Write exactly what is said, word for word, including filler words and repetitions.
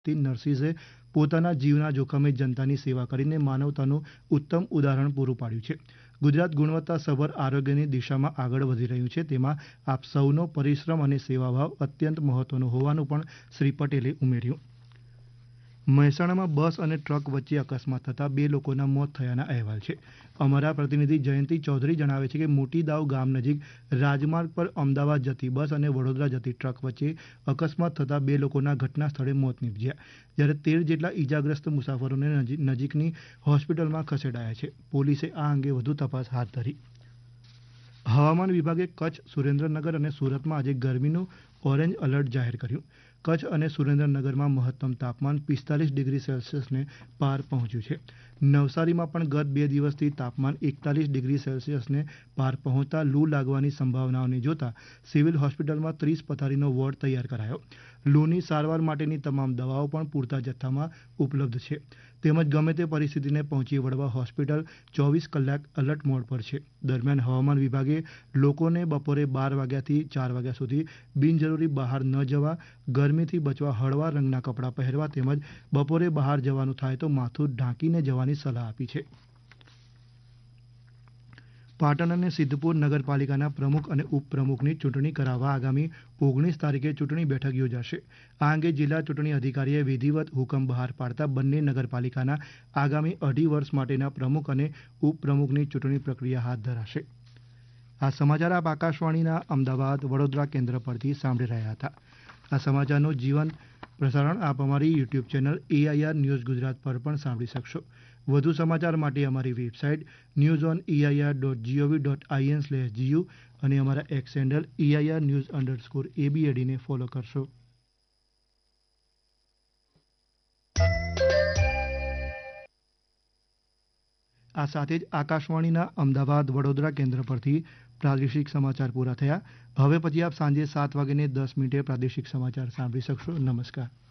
નર્સિસે પોતાના જીવના જોખમે જનતાની સેવા કરીને માનવતાનું ઉત્તમ ઉદાહરણ પૂરું પાડ્યું છે. ગુજરાત ગુણવત્તાસભર આરોગ્યની દિશામાં આગળ વધી રહ્યું છે, તેમાં આપ સૌનો પરિશ્રમ અને સેવાભાવ અત્યંત મહત્વનો હોવાનું પણ શ્રી પટેલે ઉમેર્યું. મહેસાણામાં બસ અને ટ્રક વચ્ચે અકસ્માત થતાં બે લોકોના મોત થયાના અહેવાલ છે. અમારા પ્રતિનિધિ જયંતિ ચૌધરી જણાવે છે કે મોટી દાવ ગામ નજીક રાજમાર્ગ પર અમદાવાદ જતી બસ અને વડોદરા જતી ટ્રક વચ્ચે અકસ્માત થતાં બે લોકોના ઘટના સ્થળે મોત નીપજ્યા, જ્યારે તેર જેટલા ઈજાગ્રસ્ત મુસાફરોને નજીકની હોસ્પિટલમાં ખસેડાયા છે. પોલીસે આ અંગે વધુ તપાસ હાથ ધરી. હવામાન વિભાગે કચ્છ, સુરેન્દ્રનગર અને સુરતમાં આજે ગરમીનું ઓરેન્જ એલર્ટ જાહેર કર્યું. કચ્છ અને સુરેન્દ્રનગરમાં મહત્તમ તાપમાન પિસ્તાલીસ ડિગ્રી સેલ્સિયસને પાર પહોંચ્યું છે. નવસારીમાં પણ ગત બે દિવસથી તાપમાન એકતાલીસ ડિગ્રી સેલ્સિયસને પાર પહોંચતા લૂ લાગવાની સંભાવનાઓને જોતા સિવિલ હોસ્પિટલમાં ત્રીસ પથારીનો વોર્ડ તૈયાર કરાયો. લૂની સારવાર માટેની તમામ દવાઓ પણ પૂરતા જથ્થામાં ઉપલબ્ધ છે. તેમજ ગમે તે પરિસ્થિતિને પહોંચી વળવા હોસ્પિટલ ચોવીસ કલાક એલર્ટ મોડ પર છે. દરમિયાન હવામાન વિભાગે લોકોને બપોરે બાર વાગ્યાથી ચાર વાગ્યા સુધી બિનજરૂરી બહાર ન જવા, ગરમીથી બચવા હળવા રંગના કપડાં પહેરવા તેમજ બપોરે બહાર જવાનું થાય તો માથું ઢાંકીને જવાની સલાહ આપી છે. પાટણ અને સિદ્ધપુર નગરપાલિકાના પ્રમુખ અને ઉપપ્રમુખની ચૂંટણી કરાવવા આગામી ઓગણીસ તારીખે ચૂંટણી બેઠક યોજાશે. આ અંગે જિલ્લા ચૂંટણી અધિકારીએ વિધિવત હુકમ બહાર પાડતા બંને નગરપાલિકાના આગામી અઢી વર્ષ માટેના પ્રમુખ અને ઉપપ્રમુખની ચૂંટણી પ્રક્રિયા હાથ ધરાશે. આ સમાચાર આપ આકાશવાણીના અમદાવાદ વડોદરા કેન્દ્ર પરથી સાંભળી રહ્યા હતા. આ સમાચારનું જીવંત પ્રસારણ આપ અમારી YouTube channel AIR news Gujarat પર પણ સાંભળી શકશો. વધુ સમાચાર માટે અમારી website news on AIR dot GOV dot IN slash GU અને અમારા x handle AIR news underscore એબીએડીને follow કરશો. આ સાથે જ આકાશવાણીના અમદાવાદ વડોદરા કેન્દ્ર પરથી પ્રાદેશિક સમાચાર પૂરા થયા. હવે પછી આપ સાંજે સાત વાગ્યાને દસ મિનિટે પ્રાદેશિક સમાચાર સાંભળી શકશો. નમસ્કાર.